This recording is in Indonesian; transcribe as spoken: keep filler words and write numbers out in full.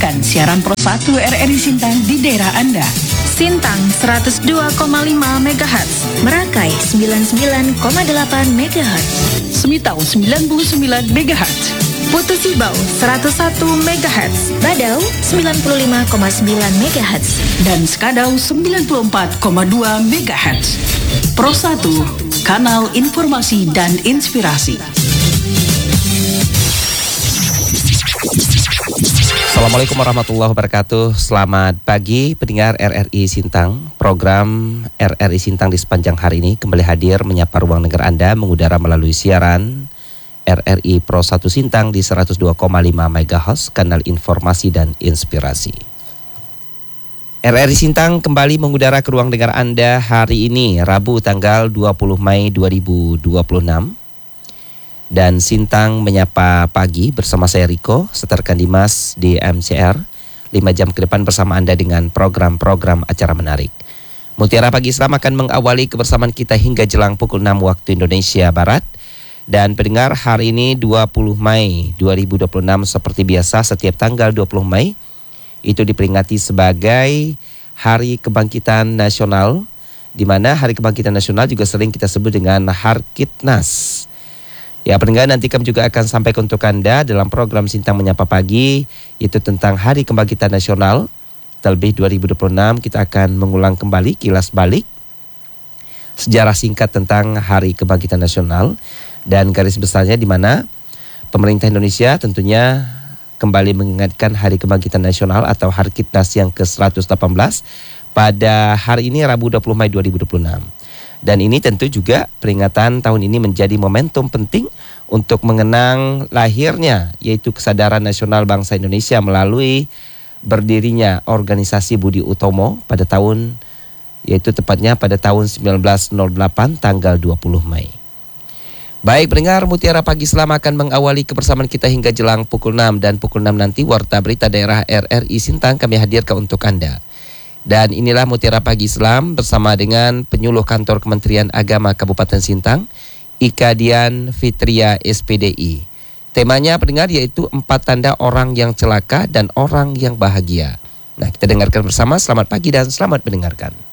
dan siaran Pro satu R R I Sintang di daerah Anda. Sintang seratus dua koma lima megahertz, Merakai sembilan puluh sembilan koma delapan megahertz, Semitau sembilan puluh sembilan megahertz, Putu Sibau seratus satu megahertz, Badau sembilan puluh lima koma sembilan megahertz, dan Skadau sembilan puluh empat koma dua megahertz. Pro satu, kanal informasi dan inspirasi. Assalamualaikum warahmatullahi wabarakatuh. Selamat pagi pendengar R R I Sintang. Program R R I Sintang di sepanjang hari ini kembali hadir menyapa ruang dengar Anda mengudara melalui siaran R R I Pro satu Sintang di seratus dua koma lima megahertz, kanal informasi dan inspirasi. R R I Sintang kembali mengudara ke ruang dengar Anda hari ini, Rabu tanggal dua puluh Mei dua ribu dua puluh enam. Dan Sintang menyapa pagi bersama saya Riko, serta rekan Dimas di M C R. lima jam ke depan bersama Anda dengan program-program acara menarik. Mutiara Pagi Islam akan mengawali kebersamaan kita hingga jelang pukul enam waktu Indonesia Barat. Dan pendengar, hari ini dua puluh Mei dua ribu dua puluh enam, seperti biasa setiap tanggal dua puluh Mei itu diperingati sebagai Hari Kebangkitan Nasional, di mana Hari Kebangkitan Nasional juga sering kita sebut dengan Harkitnas. Ya, pendengar, nanti kami juga akan sampaikan untuk Anda dalam program Sintang Menyapa Pagi, yaitu tentang Hari Kebangkitan Nasional. Terlebih dua ribu dua puluh enam kita akan mengulang kembali kilas balik sejarah singkat tentang Hari Kebangkitan Nasional dan garis besarnya di mana pemerintah Indonesia tentunya kembali mengingatkan Hari Kebangkitan Nasional atau Harkitnas yang ke seratus delapan belas pada hari ini Rabu dua puluh Mei dua ribu dua puluh enam. Dan ini tentu juga peringatan tahun ini menjadi momentum penting untuk mengenang lahirnya, yaitu kesadaran nasional bangsa Indonesia melalui berdirinya organisasi Budi Utomo pada tahun, yaitu tepatnya pada tahun seribu sembilan ratus delapan tanggal dua puluh Mei. Baik pendengar, Mutiara Pagi Islam akan mengawali kebersamaan kita hingga jelang pukul enam, dan pukul enam nanti Warta Berita Daerah R R I Sintang kami hadirkan untuk Anda. Dan inilah Mutiara Pagi Islam bersama dengan penyuluh kantor Kementerian Agama Kabupaten Sintang, Ika Dian Fitria S P D I. Temanya pendengar yaitu empat tanda orang yang celaka dan orang yang bahagia. Nah, kita dengarkan bersama. Selamat pagi dan selamat mendengarkan.